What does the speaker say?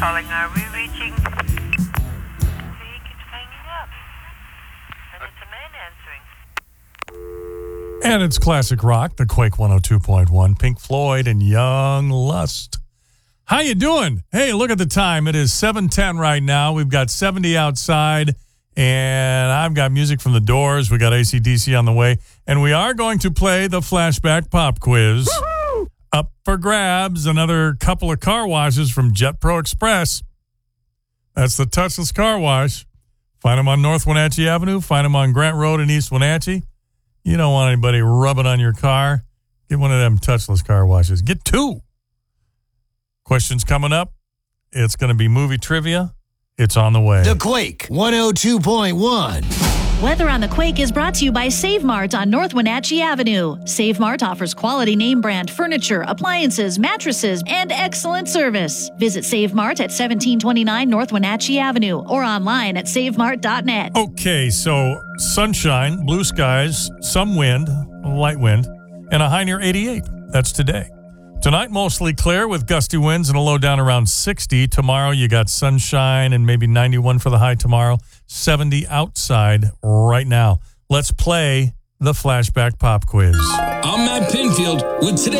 calling. Are we reaching? He keeps hanging up. And it's a man answering. And it's classic rock, the Quake 102.1, Pink Floyd and Young Lust. How you doing? Hey, look at the time. It is 7:10 right now. We've got 70 outside, and I've got music from the Doors. We got AC/DC on the way, and we are going to play the Flashback Pop Quiz. Woo-hoo! Up for grabs, another couple of car washes from Jet Pro Express. That's the touchless car wash. Find them on North Wenatchee Avenue. Find them on Grant Road in East Wenatchee. You don't want anybody rubbing on your car. Get one of them touchless car washes. Get two. Questions coming up. It's going to be movie trivia. It's on the way. The Quake 102.1. Weather on the Quake is brought to you by Save Mart on North Wenatchee Avenue. Save Mart offers quality name brand furniture, appliances, mattresses, and excellent service. Visit Save Mart at 1729 North Wenatchee Avenue or online at savemart.net. Okay, so sunshine, blue skies, some wind, light wind, and a high near 88. That's today. Tonight, mostly clear with gusty winds and a low down around 60. Tomorrow, you got sunshine and maybe 91 for the high tomorrow. 70 outside right now. Let's play the Flashback Pop Quiz. I'm Matt Pinfield with today.